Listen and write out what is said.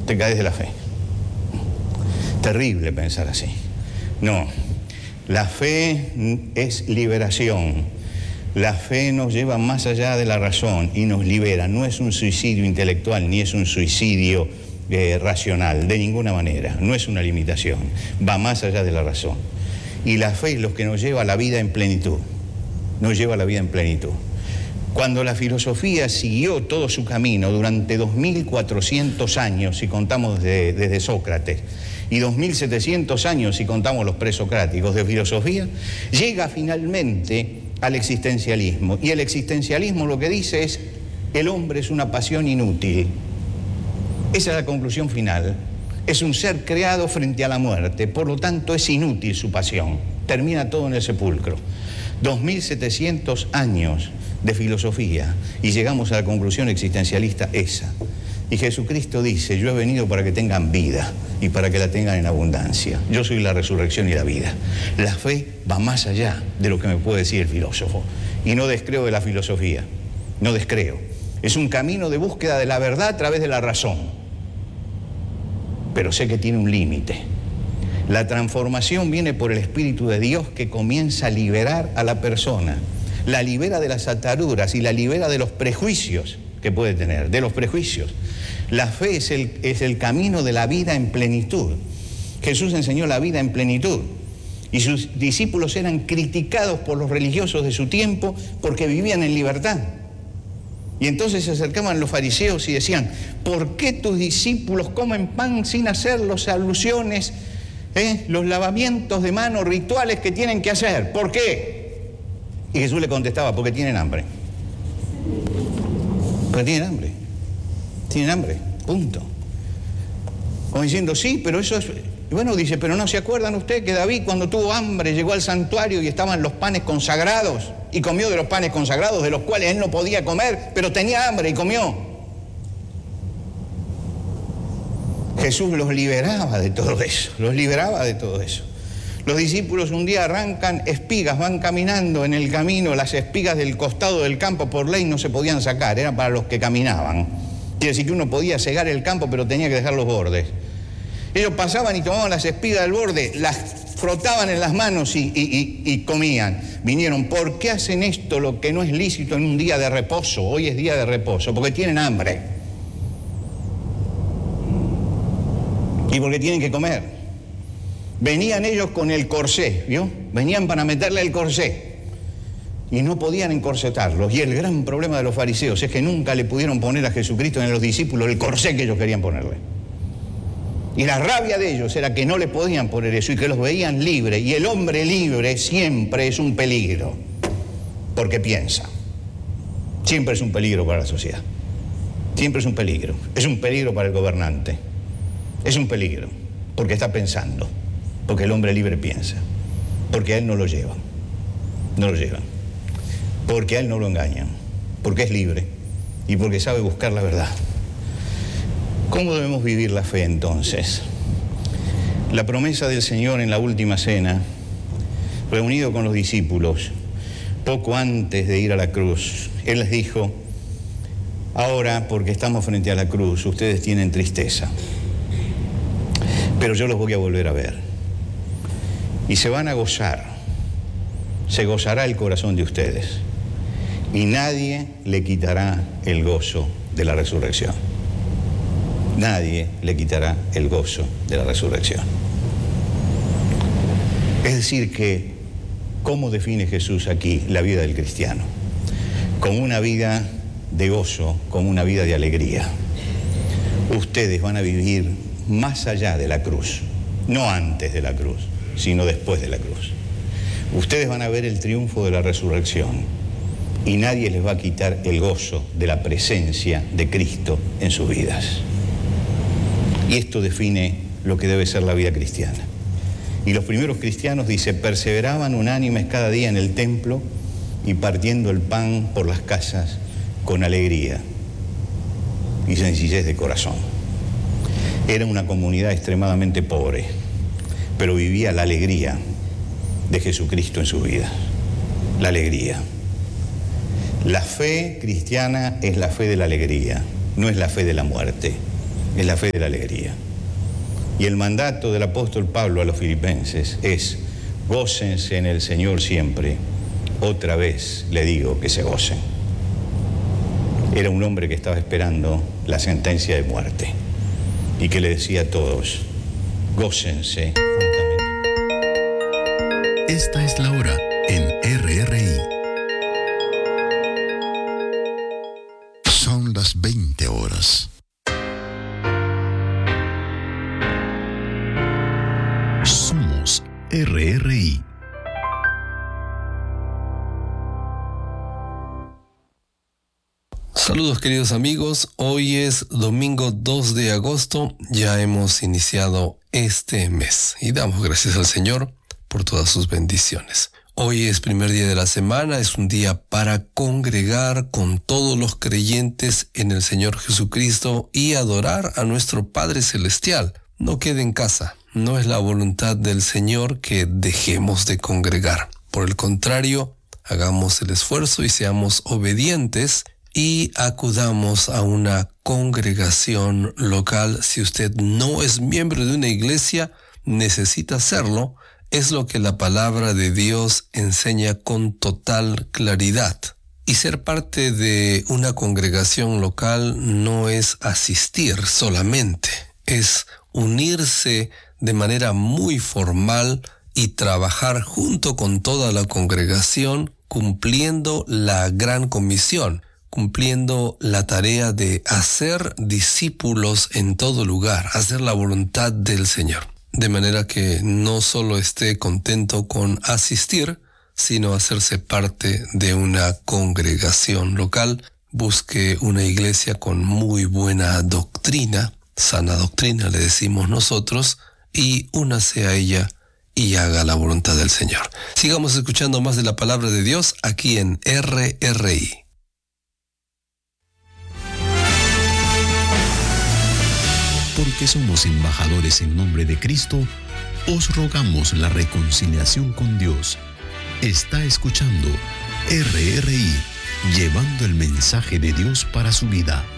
te caes de la fe. Terrible pensar así. No, la fe es liberación. La fe nos lleva más allá de la razón y nos libera. No es un suicidio intelectual ni es un suicidio racional, de ninguna manera. No es una limitación, va más allá de la razón. Y la fe es lo que nos lleva a la vida en plenitud. Nos lleva a la vida en plenitud. Cuando la filosofía siguió todo su camino durante 2400 años, si contamos desde Sócrates, y 2700 años, si contamos los presocráticos de filosofía, llega finalmente al existencialismo. Y el existencialismo lo que dice es: el hombre es una pasión inútil. Esa es la conclusión final. Es un ser creado frente a la muerte, por lo tanto es inútil su pasión. Termina todo en el sepulcro. 2700 años de filosofía y llegamos a la conclusión existencialista esa. Y Jesucristo dice: yo he venido para que tengan vida y para que la tengan en abundancia. Yo soy la resurrección y la vida. La fe va más allá de lo que me puede decir el filósofo. Y no descreo de la filosofía, no descreo. Es un camino de búsqueda de la verdad a través de la razón. Pero sé que tiene un límite. La transformación viene por el Espíritu de Dios, que comienza a liberar a la persona. La libera de las ataduras y la libera de los prejuicios que puede tener, de los prejuicios. La fe es el camino de la vida en plenitud. Jesús enseñó la vida en plenitud y sus discípulos eran criticados por los religiosos de su tiempo porque vivían en libertad. Y entonces se acercaban los fariseos y decían: ¿por qué tus discípulos comen pan sin hacer las alusiones, los lavamientos de manos rituales que tienen que hacer? ¿Por qué? Y Jesús le contestaba: porque tienen hambre. Porque tienen hambre. Tienen hambre, punto. Como diciendo: sí, pero eso es... Bueno, dice: pero ¿no se acuerdan ustedes que David, cuando tuvo hambre, llegó al santuario y estaban los panes consagrados y comió de los panes consagrados, de los cuales él no podía comer, pero tenía hambre y comió? Jesús los liberaba de todo eso, los liberaba de todo eso. Los discípulos un día arrancan espigas, van caminando en el camino, las espigas del costado del campo por ley no se podían sacar, eran para los que caminaban. Quiere decir que uno podía cegar el campo, pero tenía que dejar los bordes. Ellos pasaban y tomaban las espigas del borde, las frotaban en las manos y comían. Vinieron: ¿por qué hacen esto, lo que no es lícito en un día de reposo? Hoy es día de reposo, porque tienen hambre. Y porque tienen que comer. Venían ellos con el corsé, ¿vio? Venían para meterle el corsé. Y no podían encorsetarlos. Y el gran problema de los fariseos es que nunca le pudieron poner a Jesucristo en los discípulos el corsé que ellos querían ponerle. Y la rabia de ellos era que no le podían poner eso y que los veían libres. Y el hombre libre siempre es un peligro, porque piensa. Siempre es un peligro para la sociedad. Siempre es un peligro. Es un peligro para el gobernante. Es un peligro, porque está pensando. Porque el hombre libre piensa. Porque a él no lo llevan. No lo llevan. Porque a él no lo engañan. Porque es libre. Y porque sabe buscar la verdad. ¿Cómo debemos vivir la fe entonces? La promesa del Señor en la última cena, reunido con los discípulos, poco antes de ir a la cruz, Él les dijo: ahora, porque estamos frente a la cruz, ustedes tienen tristeza, pero yo los voy a volver a ver. Y se van a gozar, se gozará el corazón de ustedes, y nadie le quitará el gozo de la resurrección. Nadie le quitará el gozo de la resurrección. Es decir que, ¿cómo define Jesús aquí la vida del cristiano? Como una vida de gozo, como una vida de alegría. Ustedes van a vivir más allá de la cruz, no antes de la cruz, sino después de la cruz. Ustedes van a ver el triunfo de la resurrección y nadie les va a quitar el gozo de la presencia de Cristo en sus vidas. Y esto define lo que debe ser la vida cristiana. Y los primeros cristianos, dice, perseveraban unánimes cada día en el templo y partiendo el pan por las casas con alegría y sencillez de corazón. Era una comunidad extremadamente pobre, pero vivía la alegría de Jesucristo en su vida. La alegría. La fe cristiana es la fe de la alegría, no es la fe de la muerte. es la fe de la alegría. Y el mandato del apóstol Pablo a los filipenses es: gócense en el Señor siempre. Otra vez le digo que se gocen. Era un hombre que estaba esperando la sentencia de muerte y que le decía a todos: gócense juntamente. Esta es la hora en RRI. Son las 20 horas. Somos RRI. Saludos queridos amigos, hoy es domingo 2 de agosto, ya hemos iniciado este mes y damos gracias al Señor por todas sus bendiciones. Hoy es primer día de la semana, es un día para congregar con todos los creyentes en el Señor Jesucristo y adorar a nuestro Padre Celestial. No quede en casa, no es la voluntad del Señor que dejemos de congregar. Por el contrario, hagamos el esfuerzo y seamos obedientes y acudamos a una congregación local. Si usted no es miembro de una iglesia, necesita hacerlo. Es lo que la palabra de Dios enseña con total claridad. Y ser parte de una congregación local no es asistir solamente, es unirse de manera muy formal y trabajar junto con toda la congregación, cumpliendo la gran comisión, cumpliendo la tarea de hacer discípulos en todo lugar, hacer la voluntad del Señor. De manera que no solo esté contento con asistir, sino hacerse parte de una congregación local. Busque una iglesia con muy buena doctrina, sana doctrina le decimos nosotros, y únase a ella y haga la voluntad del Señor. Sigamos escuchando más de la palabra de Dios aquí en RRI. Porque somos embajadores en nombre de Cristo, os rogamos la reconciliación con Dios. Está escuchando RRI, llevando el mensaje de Dios para su vida.